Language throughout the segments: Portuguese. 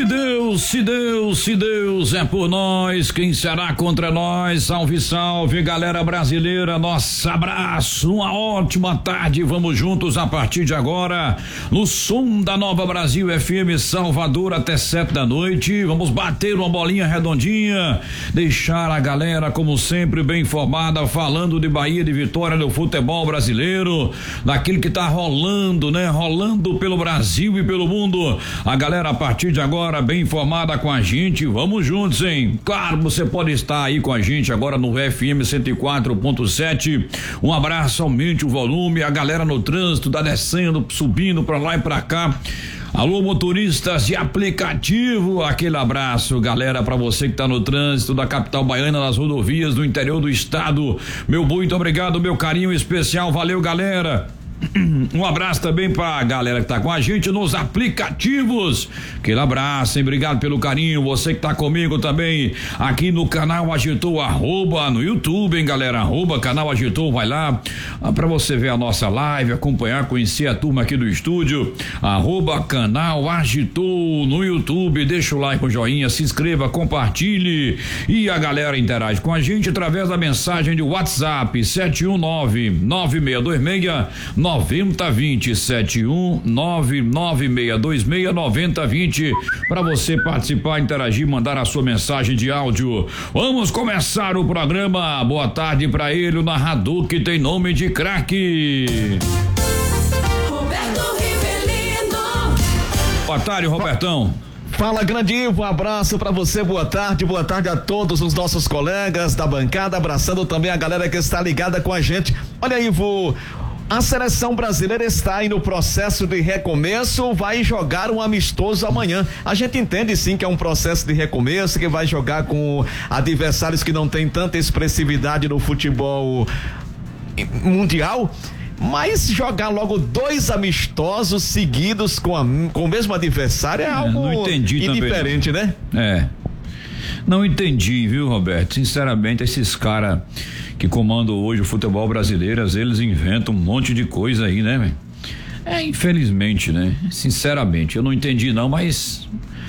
Se Deus é por nós, quem será contra nós? Salve, salve, galera brasileira, nosso abraço, uma ótima tarde, vamos juntos a partir de agora, no som da Nova Brasil FM Salvador até 7 da noite, vamos bater uma bolinha redondinha, deixar a galera, como sempre, bem informada, falando de Bahia, de Vitória, do futebol brasileiro, daquilo que tá rolando, né? Rolando pelo Brasil e pelo mundo, a galera a partir de agora bem informada com a gente, vamos juntos, hein? Claro, você pode estar aí com a gente agora no FM 104.7. Um abraço, aumente o volume, a galera no trânsito, tá descendo, subindo pra lá e pra cá. Alô, motoristas de aplicativo, aquele abraço, galera, pra você que tá no trânsito da capital baiana, nas rodovias do interior do estado. Meu muito obrigado, meu carinho especial, valeu, galera. Um abraço também pra galera que tá com a gente nos aplicativos. Aquele abraço, hein? Obrigado pelo carinho. Você que tá comigo também aqui no canal Agitou, @ no YouTube, hein, galera? @ canal Agitou, vai lá pra você ver a nossa live, acompanhar, conhecer a turma aqui do estúdio. @ canal Agitou no YouTube. Deixa o like, o joinha, se inscreva, compartilhe e a galera interage com a gente através da mensagem de WhatsApp 7199626 9020 71996269020 para você participar, interagir, mandar a sua mensagem de áudio. Vamos começar o programa. Boa tarde para ele, o narrador que tem nome de craque. Roberto Rivelino. Boa tarde, Robertão. Fala, grande Ivo, um abraço pra você, boa tarde a todos os nossos colegas da bancada, abraçando também a galera que está ligada com a gente. Olha, Ivo, a seleção brasileira está aí no processo de recomeço, vai jogar um amistoso amanhã. A gente entende sim que é um processo de recomeço, que vai jogar com adversários que não tem tanta expressividade no futebol mundial, mas jogar logo 2 amistosos seguidos com o mesmo adversário é algo não entendi indiferente, também, né? Não entendi, viu, Roberto? Sinceramente, esses caras que comandam hoje o futebol brasileiro, eles inventam um monte de coisa aí, né, velho? Infelizmente, né? Sinceramente, eu não entendi não, mas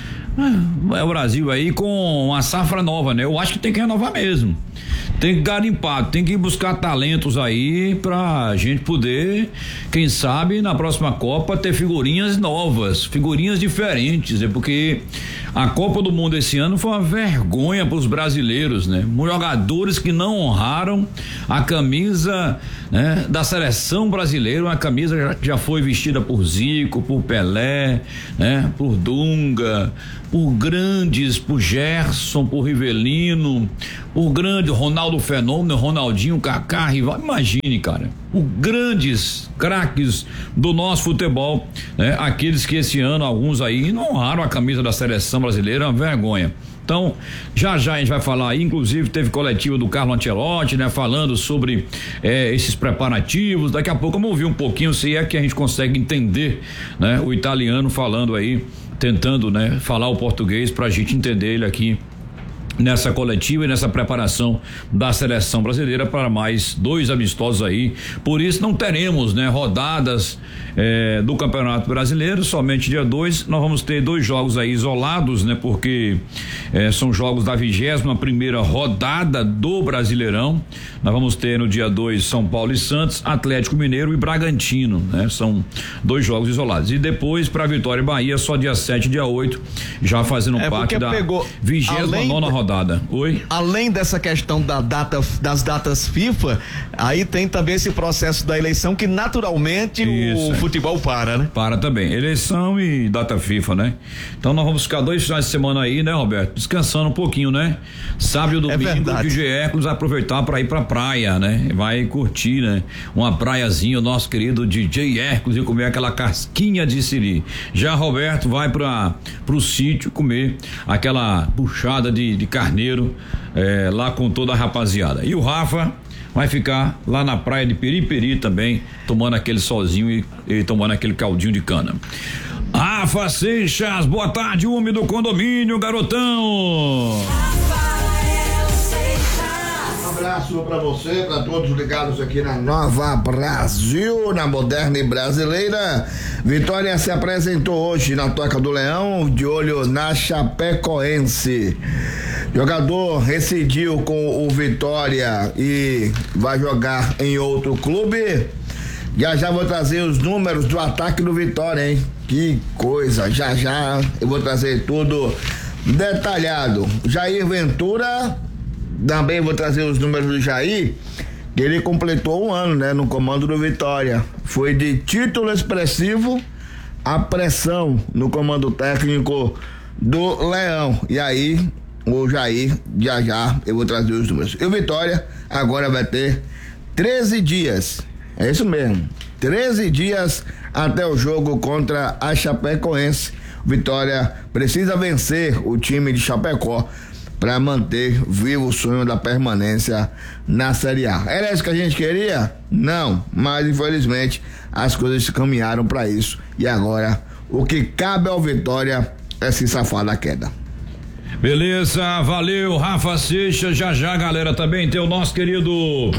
é o Brasil aí com uma safra nova, né? Eu acho que tem que renovar mesmo. Tem que garimpar, tem que ir buscar talentos aí pra gente poder, quem sabe, na próxima Copa ter figurinhas novas, figurinhas diferentes, porque a Copa do Mundo esse ano foi uma vergonha pros brasileiros, né? Jogadores que não honraram a camisa, né, da seleção brasileira, uma camisa que já foi vestida por Zico, por Pelé, né? Por Dunga, por grandes, por Gerson, por Rivelino, por grande Ronaldo Fenômeno, Ronaldinho, Kaká, rival. Imagine, cara, os grandes craques do nosso futebol, né? Aqueles que esse ano, alguns aí, não honraram a camisa da seleção brasileira, uma vergonha. Então, já a gente vai falar aí, inclusive teve coletiva do Carlo Ancelotti, né? Falando sobre esses preparativos, daqui a pouco vamos ouvir um pouquinho, se é que a gente consegue entender, né? O italiano falando aí, tentando, né? Falar o português pra gente entender ele aqui nessa coletiva e nessa preparação da seleção brasileira para mais 2 amistosos aí. Por isso não teremos, né, rodadas do Campeonato Brasileiro, somente dia 2. Nós vamos ter 2 jogos aí isolados, né, porque são jogos da 21ª rodada do Brasileirão. Nós vamos ter no dia 2 São Paulo e Santos, Atlético Mineiro e Bragantino, né? São 2 jogos isolados. E depois para Vitória e Bahia só dia 7 e dia 8, já fazendo parte da 29ª rodada. Oi? Além dessa questão das datas FIFA, aí tem também esse processo da eleição que naturalmente o futebol para, né? Para também, eleição e data FIFA, né? Então nós vamos ficar 2 finais de semana aí, né, Roberto? Descansando um pouquinho, né? Sábado e domingo, o DJ Hércules aproveitar para ir pra praia, né? Vai curtir, né? Uma praiazinha, o nosso querido DJ Hércules, e comer aquela casquinha de siri. Já Roberto vai pro sítio comer aquela buchada de carneiro lá com toda a rapaziada. E o Rafa vai ficar lá na praia de Periperi também, tomando aquele solzinho e tomando aquele caldinho de cana. Rafa Seixas, boa tarde, homem do condomínio, garotão. Um abraço pra você, pra todos ligados aqui na Nova Brasil, na Moderna e Brasileira. Vitória se apresentou hoje na Toca do Leão, de olho na Chapecoense. Jogador rescindiu com o Vitória e vai jogar em outro clube. Já vou trazer os números do ataque do Vitória, hein? Que coisa, já eu vou trazer tudo detalhado. Jair Ventura, também vou trazer os números do Jair, que ele completou 1 ano, né, no comando do Vitória. Foi de título expressivo a pressão no comando técnico do Leão. E aí, o Jair, já eu vou trazer os números. E o Vitória agora vai ter 13 dias. É isso mesmo, 13 dias até o jogo contra a Chapecoense. Vitória precisa vencer o time de Chapecó para manter vivo o sonho da permanência na Série A. Era isso que a gente queria? Não, mas infelizmente as coisas se caminharam para isso e agora o que cabe ao Vitória é se safar da queda. Beleza, valeu, Rafa Seixas. Já, galera, também tem o nosso querido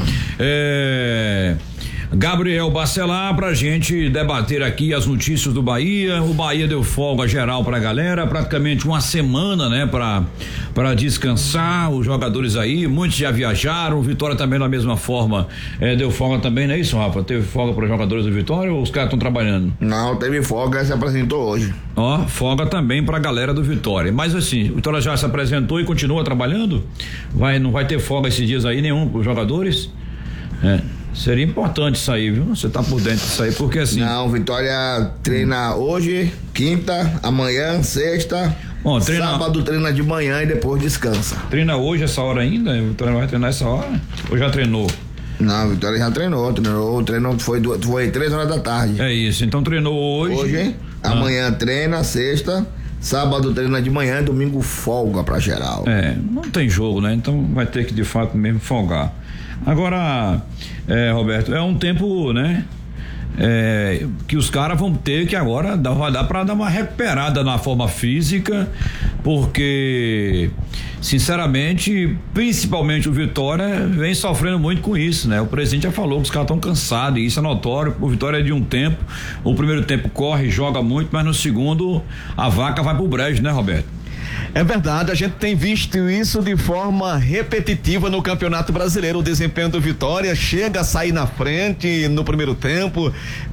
Gabriel Bacelar pra gente debater aqui as notícias do Bahia. O Bahia deu folga geral pra galera, praticamente 1 semana, né, pra descansar os jogadores aí, muitos já viajaram. O Vitória também da mesma forma, deu folga também, não é isso, Rafa? Teve folga para os jogadores do Vitória ou os caras estão trabalhando? Não, teve folga, se apresentou hoje. Ó, folga também pra galera do Vitória, mas assim, o Vitória já se apresentou e continua trabalhando? Não vai ter folga esses dias aí nenhum pros jogadores? Seria importante isso aí, viu? Você tá por dentro disso aí, porque assim... Não, Vitória treina hoje, quinta, amanhã, sexta, bom, sábado treina de manhã e depois descansa. Treina hoje essa hora ainda? O Vitória vai treinar essa hora? Ou já treinou? Não, Vitória já treinou, o treino foi 3h da tarde. É isso, então treinou hoje. Hoje, hein? Amanhã treina, sexta, sábado treina de manhã, domingo folga pra geral. Não tem jogo, né? Então vai ter que de fato mesmo folgar. Agora, Roberto, é um tempo, né? Que os caras vão ter que agora vai dar para dar uma recuperada na forma física, porque sinceramente, principalmente o Vitória vem sofrendo muito com isso, né? O presidente já falou que os caras estão cansados, e isso é notório. O Vitória é de um tempo, o primeiro tempo corre, joga muito, mas no segundo a vaca vai pro brejo, né, Roberto? É verdade, a gente tem visto isso de forma repetitiva no Campeonato Brasileiro. O desempenho do Vitória chega a sair na frente no primeiro tempo,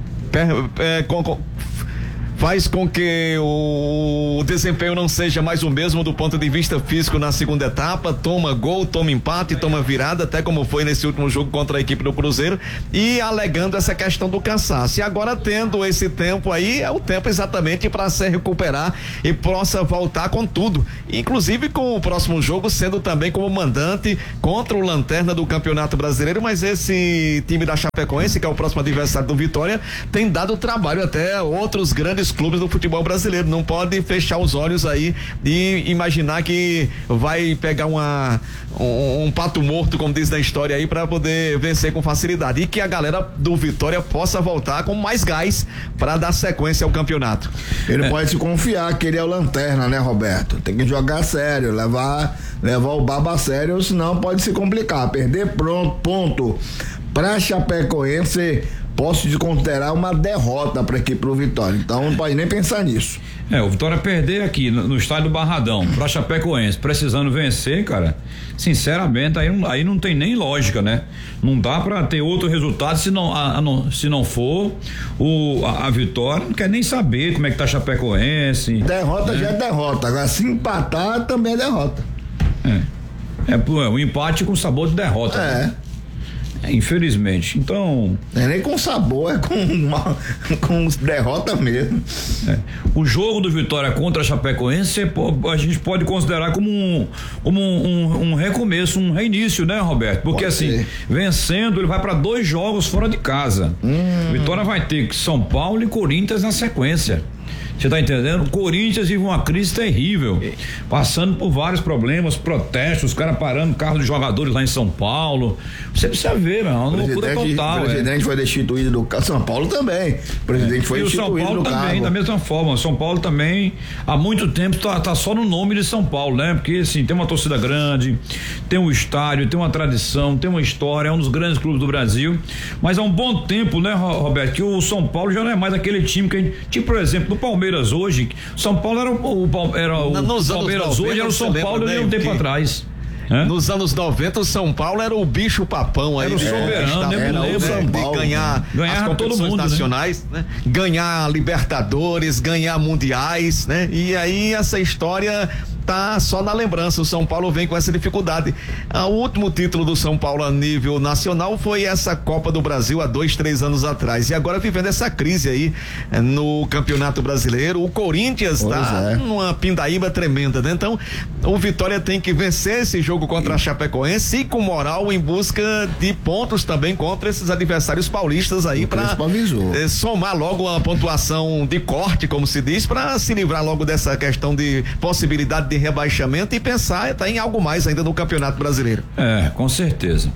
faz com que o desempenho não seja mais o mesmo do ponto de vista físico na segunda etapa, toma gol, toma empate, toma virada, até como foi nesse último jogo contra a equipe do Cruzeiro, e alegando essa questão do cansaço. E agora, tendo esse tempo aí, é o tempo exatamente para se recuperar e possa voltar com tudo, inclusive com o próximo jogo sendo também como mandante contra o Lanterna do Campeonato Brasileiro. Mas esse time da Chapecoense, que é o próximo adversário do Vitória, tem dado trabalho até outros grandes clubes do futebol brasileiro. Não pode fechar os olhos aí e imaginar que vai pegar um pato morto, como diz na história aí, para poder vencer com facilidade, e que a galera do Vitória possa voltar com mais gás para dar sequência ao campeonato. Ele pode se confiar que ele é o Lanterna, né, Roberto? Tem que jogar sério, levar o baba a sério, senão pode se complicar. Perder ponto pra Chapecoense, posso considerar uma derrota para aqui pro Vitória, então não pode nem pensar nisso. O Vitória perder aqui no estádio do Barradão pra Chapecoense, precisando vencer, cara, sinceramente, aí não tem nem lógica, né? Não dá pra ter outro resultado se não for a Vitória. Não quer nem saber como é que tá a Chapecoense. Derrota já é derrota, agora se empatar também é derrota. Um empate com sabor de derrota. Né? Infelizmente, então... Não é nem com sabor, é com derrota mesmo. O jogo do Vitória contra a Chapecoense, a gente pode considerar como um recomeço, um reinício, né, Roberto? Porque assim, vencendo, ele vai para 2 jogos fora de casa. Vitória vai ter São Paulo e Corinthians na sequência. Você tá entendendo? O Corinthians vive uma crise terrível, passando por vários problemas, protestos, os caras parando carro de jogadores lá em São Paulo. Você precisa ver, meu, uma loucura total. O presidente foi destituído do carro. São Paulo também. O presidente foi destituído do carro. E o São Paulo também, da mesma forma. São Paulo também, há muito tempo, tá só no nome de São Paulo, né? Porque, assim, tem uma torcida grande, tem um estádio, tem uma tradição, tem uma história, é um dos grandes clubes do Brasil. Mas há um bom tempo, né, Roberto, que o São Paulo já não é mais aquele time que a gente, tipo, por exemplo, no Palmeiras hoje, São Paulo era o Palmeiras hoje era o São Paulo de um tempo atrás. Nos anos 90, o São Paulo era o bicho papão aí. Era o soberano, né? São Paulo, de ganhar as competições nacionais, né? Ganhar Libertadores, ganhar mundiais, né? E aí essa história tá só na lembrança. O São Paulo vem com essa dificuldade. O último título do São Paulo a nível nacional foi essa Copa do Brasil há 2-3 anos atrás, e agora vivendo essa crise aí no Campeonato Brasileiro. O Corinthians tá numa pindaíba tremenda, né? Então o Vitória tem que vencer esse jogo contra a Chapecoense e com moral em busca de pontos também contra esses adversários paulistas aí, para somar logo a pontuação de corte, como se diz, para se livrar logo dessa questão de possibilidade de rebaixamento e pensar em algo mais ainda no Campeonato Brasileiro. Com certeza.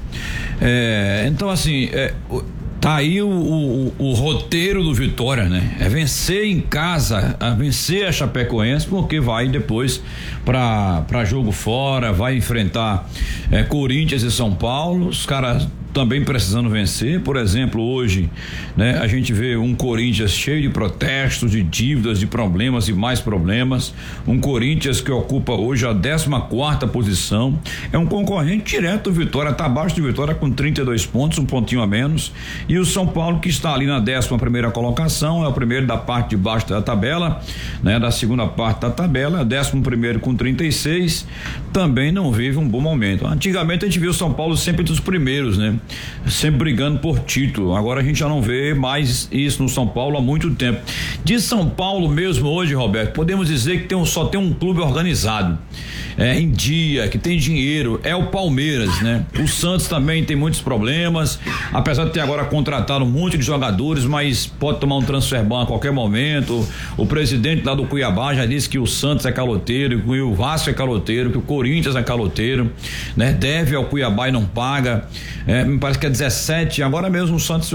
Então, assim, tá aí o roteiro do Vitória, né? É vencer em casa, vencer a Chapecoense, porque vai depois para jogo fora, vai enfrentar Corinthians e São Paulo, os caras também precisando vencer. Por exemplo, hoje, né, a gente vê um Corinthians cheio de protestos, de dívidas, de problemas e mais problemas. Um Corinthians que ocupa hoje a 14ª posição, é um concorrente direto do Vitória, tá abaixo do Vitória com 32 pontos, um pontinho a menos. E o São Paulo, que está ali na 11ª colocação, é o primeiro da parte de baixo da tabela, né, da segunda parte da tabela, 11º com 36, também não vive um bom momento. Antigamente a gente viu o São Paulo sempre entre os primeiros, né? Sempre brigando por título. Agora a gente já não vê mais isso no São Paulo há muito tempo. De São Paulo mesmo hoje, Roberto, podemos dizer que só tem um clube organizado, em dia, que tem dinheiro, é o Palmeiras, né? O Santos também tem muitos problemas, apesar de ter agora contratado um monte de jogadores, mas pode tomar um transfer ban a qualquer momento. O presidente lá do Cuiabá já disse que o Santos é caloteiro, que o Vasco é caloteiro, que o Corinthians é caloteiro, né? Deve ao Cuiabá e não paga. Me parece que é 17, agora mesmo o Santos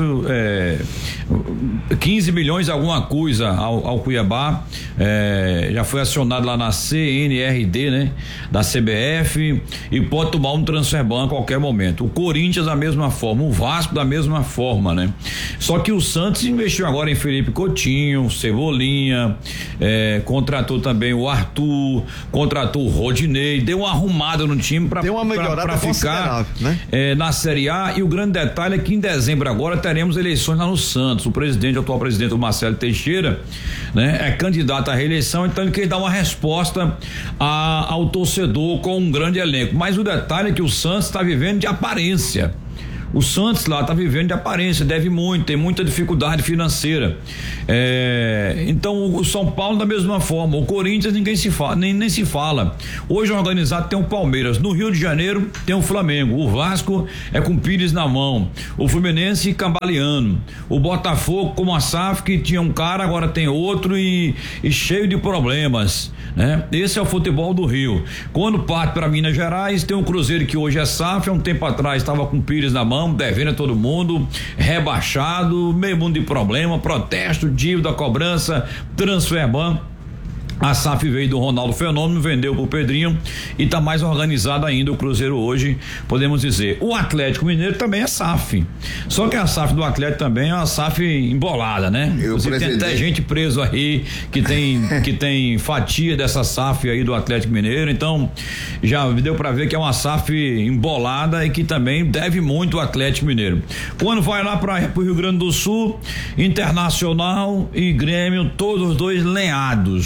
15 milhões alguma coisa ao Cuiabá, já foi acionado lá na CNRD, né? Da CBF, e pode tomar um transfer ban a qualquer momento. O Corinthians da mesma forma, o Vasco da mesma forma, né? Só que o Santos investiu agora em Felipe Coutinho, Cebolinha, contratou também o Arthur, contratou o Rodinei, deu uma arrumada no time para ficar, né? Na Série A. E o grande detalhe é que em dezembro agora teremos eleições lá no Santos. O atual presidente, o Marcelo Teixeira, né, é candidato à reeleição, então ele quer dar uma resposta ao torcedor com um grande elenco. Mas o detalhe é que o Santos está vivendo de aparência. O Santos lá está vivendo de aparência, deve muito, tem muita dificuldade financeira. Então o São Paulo da mesma forma, o Corinthians ninguém se fala, nem se fala. Hoje organizado tem o Palmeiras, no Rio de Janeiro tem o Flamengo, o Vasco é com Pires na mão, o Fluminense cambaleando, o Botafogo como a SAF, que tinha um cara, agora tem outro e cheio de problemas, né? Esse é o futebol do Rio. Quando parte para Minas Gerais, tem um Cruzeiro que hoje é SAF, há um tempo atrás estava com Pires na mão, devendo a todo mundo, rebaixado, meio mundo de problema, protesto, dívida, cobrança, transfer ban. A SAF veio do Ronaldo Fenômeno, vendeu pro Pedrinho e tá mais organizado ainda o Cruzeiro hoje, podemos dizer. O Atlético Mineiro também é SAF, só que a SAF do Atlético também é uma SAF embolada, né? Tem até gente preso aí que tem fatia dessa SAF aí do Atlético Mineiro, então já deu para ver que é uma SAF embolada e que também deve muito o Atlético Mineiro. Quando vai lá pro Rio Grande do Sul, Internacional e Grêmio, todos os dois lenhados, sabe?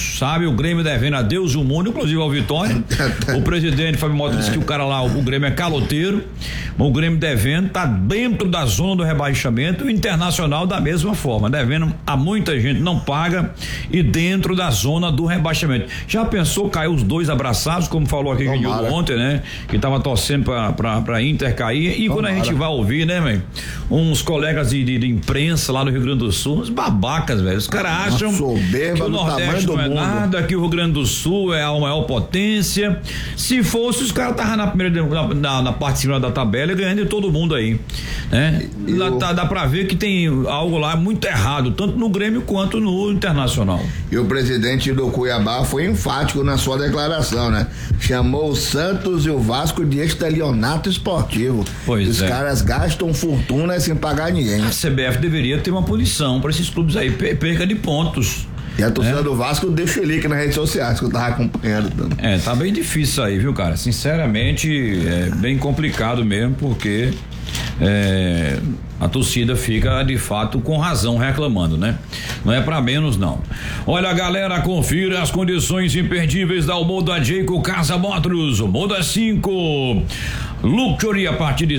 o Grêmio devendo a Deus e o mundo, inclusive ao Vitória. O presidente Fábio Mota disse que o cara lá, o Grêmio é caloteiro, o Grêmio devendo, tá dentro da zona do rebaixamento, o Internacional da mesma forma, devendo a muita gente, não paga e dentro da zona do rebaixamento. Já pensou cair os dois abraçados, como falou aqui ontem, né? Que tava torcendo pra Inter cair, e quando a gente vai ouvir, né, velho? Uns colegas de imprensa lá no Rio Grande do Sul, uns babacas, velho, os caras acham que o Nordeste não é nada, que o Rio Grande do Sul é a maior potência. Se fosse, os caras estavam na parte de cima da tabela e ganhando de todo mundo aí, né? Dá pra ver que tem algo lá muito errado, tanto no Grêmio quanto no Internacional. E o presidente do Cuiabá foi enfático na sua declaração, né? Chamou o Santos e o Vasco de estelionato esportivo. Os caras gastam fortuna sem pagar ninguém. A CBF deveria ter uma punição para esses clubes aí, perca de pontos. E a torcida do Vasco deixa o link nas redes sociais, que eu tava acompanhando. Tá bem difícil aí, viu, cara? Sinceramente, é bem complicado mesmo, porque a torcida fica de fato com razão reclamando, né? Não é pra menos, não. Olha, galera, confira as condições imperdíveis da Moda Jayco Casa Motors. Moda 5 Luxury a partir de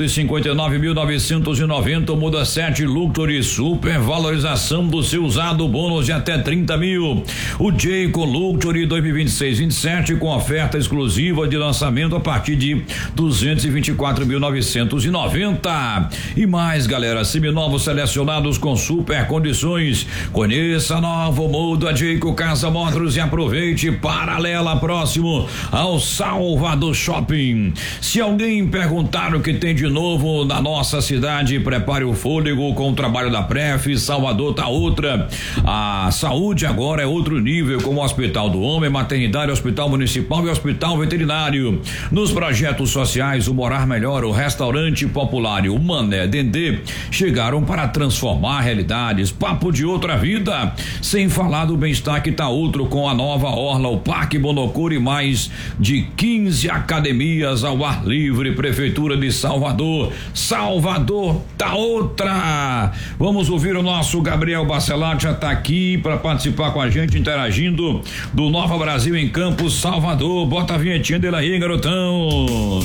159.990. Moda 7 Luxury, super valorização do seu usado, bônus de até 30 mil. O Jayco Luxury 2026-27 com oferta exclusiva de lançamento a partir de 224.990. E mais, galera, seminovos selecionados com super condições. Conheça a nova Moda Jayco Casa Motors e aproveite. Paralela próximo ao Salvador Shopping. Se alguém perguntar o que tem de novo na nossa cidade, prepare o fôlego com o trabalho da Pref. Salvador tá outra. A saúde agora é outro nível, como o Hospital do Homem, Maternidade, Hospital Municipal e Hospital Veterinário. Nos projetos sociais, o Morar Melhor, o Restaurante Popular e o Mané Dendê chegaram para transformar realidades. Papo de outra vida. Sem falar do bem-estar que tá outro com a nova orla, o Parque Bonocura e mais de 15 academias ao ar livre. Prefeitura de Salvador. Salvador tá outra. Vamos ouvir o nosso Gabriel Bacelar, já tá aqui para participar com a gente, interagindo do Nova Brasil em Campos, Salvador. Bota a vinhetinha dele aí, garotão.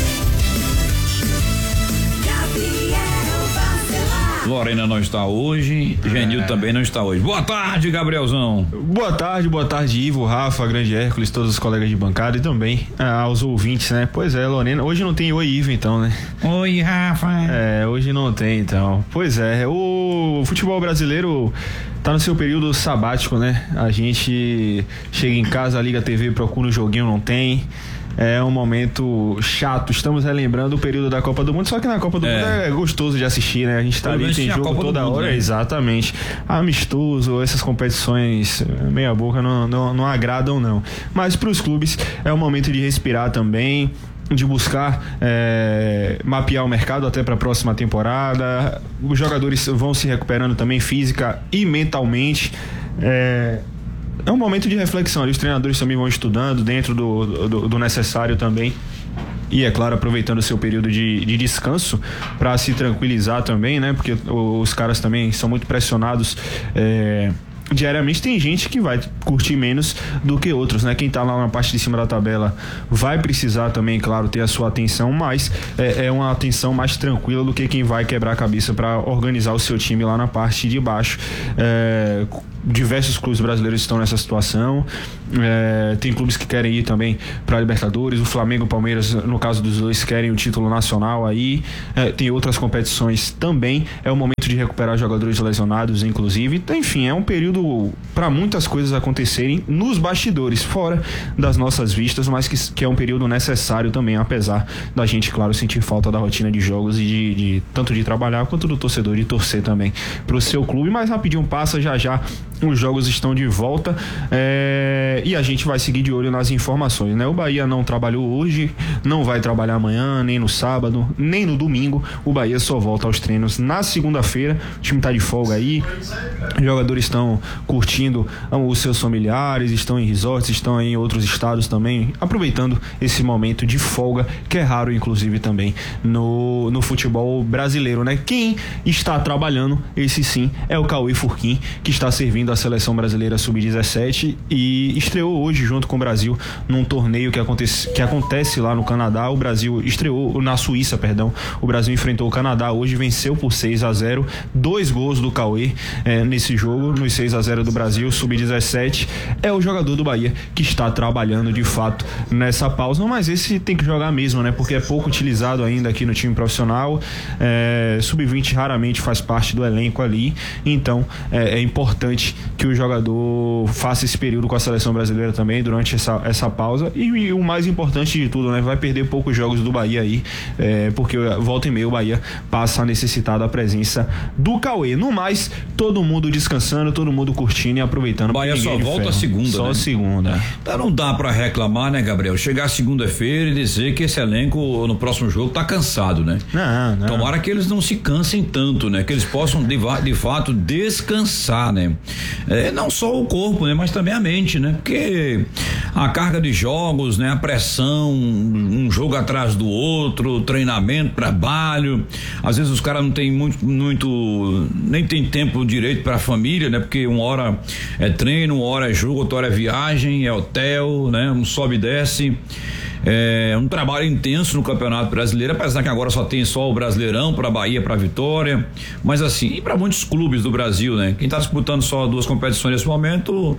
Lorena não está hoje, Genil também não está hoje. Boa tarde, Gabrielzão. Boa tarde, Ivo, Rafa, Grande Hércules, todos os colegas de bancada e também aos ouvintes, né? Pois é, Lorena, hoje não tem Oi, Ivo, então, né? Oi, Rafa. Hoje não tem, então. Pois é, o futebol brasileiro tá no seu período sabático, né? A gente chega em casa, liga a TV, procura um joguinho, não tem. É um momento chato. Estamos relembrando o período da Copa do Mundo, só que na Copa do Mundo é gostoso de assistir, né? A gente tá ali, tem jogo toda hora, né? Exatamente. Amistoso, essas competições meia boca não agradam, não. Mas pros clubes é um momento de respirar também, de buscar mapear o mercado até para a próxima temporada. Os jogadores vão se recuperando também física e mentalmente. É um momento de reflexão. Os treinadores também vão estudando dentro do necessário também. E, é claro, aproveitando o seu período de descanso para se tranquilizar também, né? Porque os caras também são muito pressionados. Diariamente tem gente que vai curtir menos do que outros, né? Quem tá lá na parte de cima da tabela vai precisar também, claro, ter a sua atenção, mas é uma atenção mais tranquila do que quem vai quebrar a cabeça para organizar o seu time lá na parte de baixo. Diversos clubes brasileiros estão nessa situação. Tem clubes que querem ir também para Libertadores. O Flamengo e o Palmeiras, no caso dos dois, querem o título nacional aí. Tem outras competições também. É o momento de recuperar jogadores lesionados, inclusive. Então, enfim, é um período para muitas coisas acontecerem nos bastidores, fora das nossas vistas, mas que é um período necessário também, apesar da gente, claro, sentir falta da rotina de jogos e de tanto de trabalhar quanto do torcedor de torcer também pro seu clube. Mas rapidinho passa, já os jogos estão de volta e a gente vai seguir de olho nas informações, né? O Bahia não trabalhou hoje, não vai trabalhar amanhã, nem no sábado, nem no domingo. O Bahia só volta aos treinos na segunda-feira. O time tá de folga aí, os jogadores estão curtindo os seus familiares, estão em resorts, estão em outros estados também, aproveitando esse momento de folga, que é raro inclusive também no futebol brasileiro, né? Quem está trabalhando, esse sim, é o Cauê Furquim, que está servindo da seleção brasileira sub-17 e estreou hoje junto com o Brasil num torneio que acontece lá no Canadá. O Brasil estreou na Suíça, perdão. O Brasil enfrentou o Canadá hoje, venceu por 6-0, 2 gols do Cauê nesse jogo, nos 6-0 do Brasil, sub-17. É o jogador do Bahia que está trabalhando de fato nessa pausa, mas esse tem que jogar mesmo, né? Porque é pouco utilizado ainda aqui no time profissional. Sub-20 raramente faz parte do elenco ali, então é importante que o jogador faça esse período com a seleção brasileira também durante essa pausa, e o mais importante de tudo, né? Vai perder poucos jogos do Bahia aí, porque volta e meia o Bahia passa a necessitar da presença do Cauê. No mais, todo mundo descansando, todo mundo curtindo e aproveitando. Bahia só volta a segunda, só né? segunda. Então não dá pra reclamar, né, Gabriel? Chegar segunda-feira e dizer que esse elenco no próximo jogo tá cansado, né? Não. Tomara que eles não se cansem tanto, né? Que eles possam de fato descansar, né? Não só o corpo, né? Mas também a mente, né? Porque a carga de jogos, né? A pressão, um jogo atrás do outro, treinamento, trabalho, às vezes os caras não tem nem tem tempo direito pra família, né? Porque uma hora é treino, uma hora é jogo, outra hora é viagem, é hotel, né? Um sobe e desce. É um trabalho intenso no Campeonato Brasileiro, apesar que agora só tem só o Brasileirão para Bahia, para Vitória, mas assim, e para muitos clubes do Brasil, né? Quem tá disputando só 2 competições nesse momento,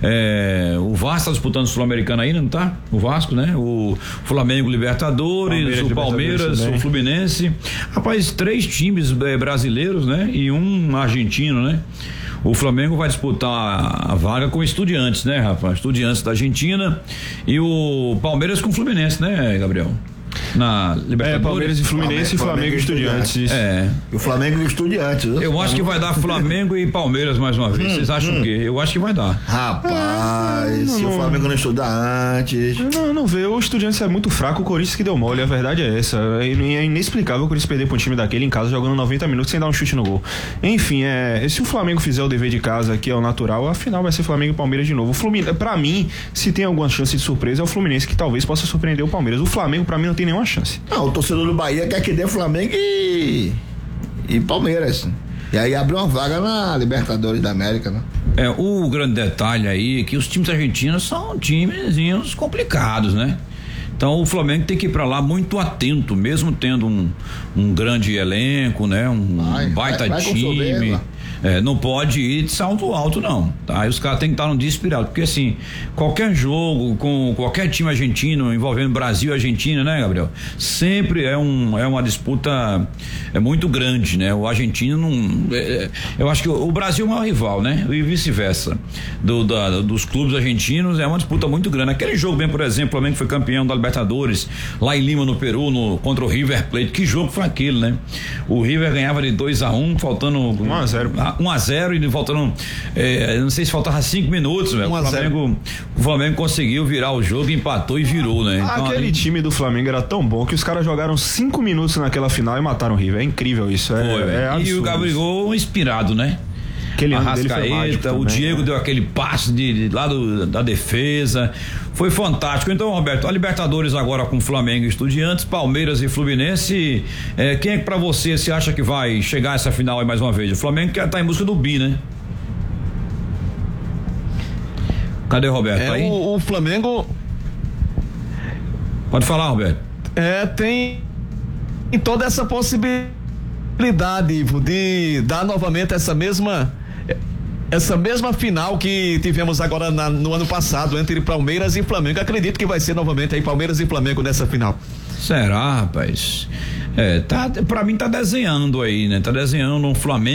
o Vasco tá disputando o Sul-Americano ainda, não tá? O Vasco, né? O Flamengo Libertadores, o Palmeiras, o Fluminense. Rapaz, 3 times brasileiros, né? E um argentino, né? O Flamengo vai disputar a vaga com o Estudiantes, né, rapaz? Estudiantes da Argentina, e o Palmeiras com o Fluminense, né, Gabriel? Na Libertadores. Palmeiras e Fluminense, e Flamengo e Estudiantes. E o Flamengo e Estudiantes. Eu acho que vai dar Flamengo e Palmeiras mais uma vez. Vocês acham o quê? Eu acho que vai dar. Rapaz, se o Flamengo não estudar antes. Não vê. O Estudiantes é muito fraco, o Corinthians que deu mole. A verdade é essa. É inexplicável o Corinthians perder para um time daquele em casa, jogando 90 minutos sem dar um chute no gol. Enfim, se o Flamengo fizer o dever de casa, que é o natural, a final vai ser Flamengo e Palmeiras de novo. O Fluminense, pra mim, se tem alguma chance de surpresa, é o Fluminense, que talvez possa surpreender o Palmeiras. O Flamengo, pra mim, não tem nenhuma chance. Não, o torcedor do Bahia quer que dê Flamengo e Palmeiras. E aí abre uma vaga na Libertadores da América, né? O grande detalhe aí é que os times argentinos são timezinhos complicados, né? Então o Flamengo tem que ir pra lá muito atento, mesmo tendo um grande elenco, né? Um baita time. Não pode ir de salto alto, não, tá? Aí os caras têm que estar num dia inspirado, porque assim, qualquer jogo com qualquer time argentino envolvendo Brasil e Argentina, né, Gabriel? Sempre é uma disputa muito grande, né? O argentino não, eu acho que o Brasil é o maior rival, né? E vice-versa. Dos clubes argentinos é uma disputa muito grande. Aquele jogo bem, por exemplo, o Flamengo foi campeão da Libertadores lá em Lima, no Peru, contra o River Plate. Que jogo foi aquele, né? O River ganhava de 2-1, faltando 1-0 e faltando, não sei se faltava 5 minutos, velho. O Flamengo conseguiu virar o jogo, empatou e virou, né? Então, aquele time do Flamengo era tão bom que os caras jogaram 5 minutos naquela final e mataram o River. É incrível isso. E o Gabigol inspirado, né? Aquele Arrascaeta, o Diego deu aquele passe lá da defesa, foi fantástico. Então, Roberto, a Libertadores agora com Flamengo e Estudiantes, Palmeiras e Fluminense, quem é que pra você acha que vai chegar a essa final aí mais uma vez? O Flamengo que tá em busca do bi, né? Cadê o Roberto aí? O Flamengo... Pode falar, Roberto. Tem toda essa possibilidade, Ivo, de dar novamente essa mesma final que tivemos agora no ano passado entre Palmeiras e Flamengo. Acredito que vai ser novamente aí Palmeiras e Flamengo nessa final. Será, rapaz? Pra mim tá desenhando aí, né? Tá desenhando um Flamengo